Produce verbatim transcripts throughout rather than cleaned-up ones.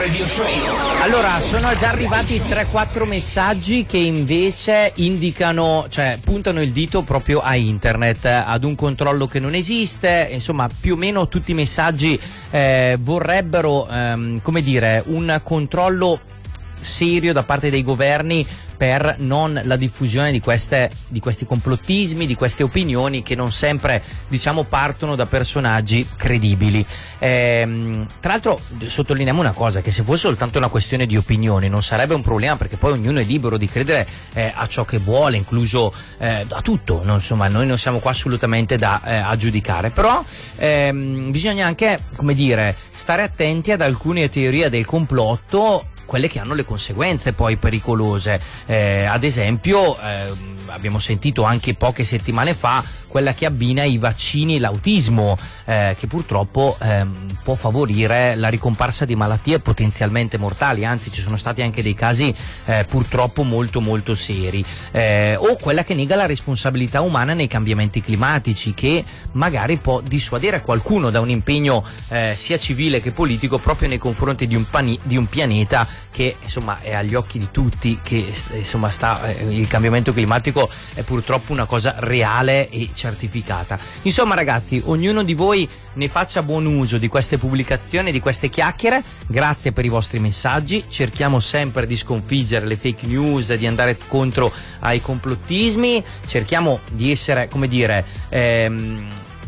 Radio Show. Allora, sono già arrivati tre quattro messaggi che invece indicano, cioè puntano il dito proprio a internet, ad un controllo che non esiste. Insomma, più o meno tutti i messaggi eh, vorrebbero, ehm, come dire, un controllo serio da parte dei governi per non la diffusione di queste di questi complottismi, di queste opinioni che non sempre, diciamo, partono da personaggi credibili. Ehm, tra l'altro sottolineiamo una cosa, che se fosse soltanto una questione di opinioni non sarebbe un problema, perché poi ognuno è libero di credere eh, a ciò che vuole, incluso eh, a tutto, no? Insomma, noi non siamo qua assolutamente da eh, a giudicare, però ehm, bisogna anche, come dire, stare attenti ad alcune teorie del complotto, quelle che hanno le conseguenze poi pericolose. Eh, ad esempio eh, abbiamo sentito anche poche settimane fa quella che abbina i vaccini e l'autismo, eh, che purtroppo eh, può favorire la ricomparsa di malattie potenzialmente mortali, anzi ci sono stati anche dei casi eh, purtroppo molto molto seri, eh, o quella che nega la responsabilità umana nei cambiamenti climatici, che magari può dissuadere qualcuno da un impegno eh, sia civile che politico proprio nei confronti di un, pani- di un pianeta che insomma è agli occhi di tutti, che insomma sta eh, il cambiamento climatico è purtroppo una cosa reale e certificata. Insomma ragazzi, ognuno di voi ne faccia buon uso di queste pubblicazioni, di queste chiacchiere. Grazie per i vostri messaggi, cerchiamo sempre di sconfiggere le fake news, di andare contro ai complottismi, cerchiamo di essere, come dire, ehm,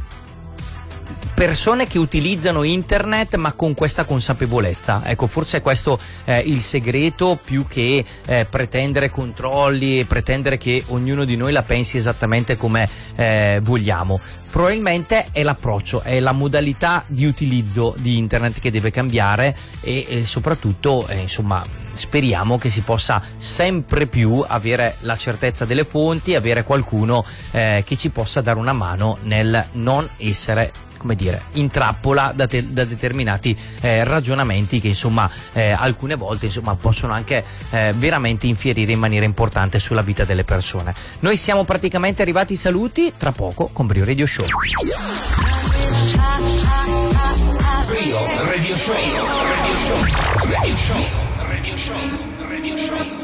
persone che utilizzano internet ma con questa consapevolezza. Ecco, forse è questo eh, il segreto, più che eh, pretendere controlli e pretendere che ognuno di noi la pensi esattamente come eh, vogliamo. Probabilmente è l'approccio, è la modalità di utilizzo di internet che deve cambiare, e, e soprattutto eh, insomma speriamo che si possa sempre più avere la certezza delle fonti, avere qualcuno eh, che ci possa dare una mano nel non essere, come dire, in trappola da, te, da determinati eh, ragionamenti che insomma eh, alcune volte insomma possono anche eh, veramente infierire in maniera importante sulla vita delle persone. Noi siamo praticamente arrivati ai saluti, tra poco con Brio Radio Show. Brio Radio Show. Radio Show. Radio Show. Radio Show. Radio Show.